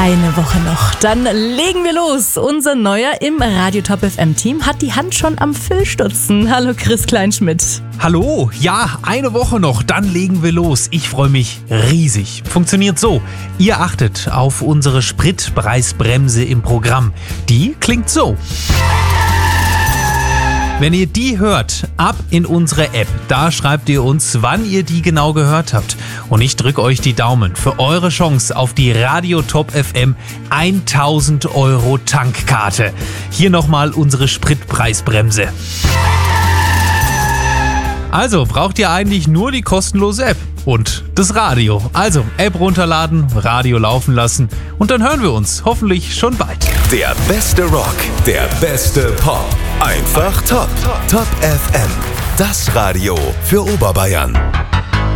Eine Woche noch, dann legen wir los. Unser Neuer im Radio Top FM Team hat die Hand schon am Füllstutzen. Hallo Chris Kleinschmidt. Hallo, ja, eine Woche noch, dann legen wir los. Ich freue mich riesig. Funktioniert so: Ihr achtet auf unsere Spritpreisbremse im Programm. Die klingt so. Wenn ihr die hört, ab in unsere App. Da schreibt ihr uns, wann ihr die genau gehört habt. Und ich drücke euch die Daumen für eure Chance auf die Radio Top FM 1000 € Tankkarte. Hier nochmal unsere Spritpreisbremse. Also braucht ihr eigentlich nur die kostenlose App und das Radio. Also App runterladen, Radio laufen lassen und dann hören wir uns hoffentlich schon bald. Der beste Rock, der beste Pop. Einfach top. Top FM, das Radio für Oberbayern.